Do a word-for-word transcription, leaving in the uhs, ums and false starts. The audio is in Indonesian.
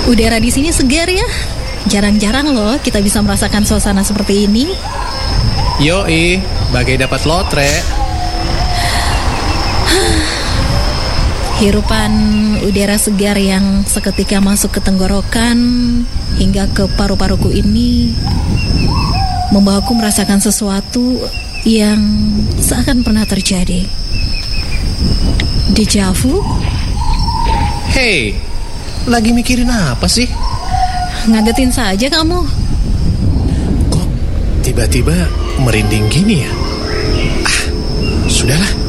Udara di sini segar ya. Jarang-jarang loh kita bisa merasakan suasana seperti ini. Yoi, bagai dapat lotre. Hirupan udara segar yang seketika masuk ke tenggorokan hingga ke paru-paruku ini membawaku merasakan sesuatu yang seakan pernah terjadi. Deja vu? Hey, lagi mikirin apa sih? Ngagetin saja kamu. Kok tiba-tiba merinding gini ya? Ah, sudahlah.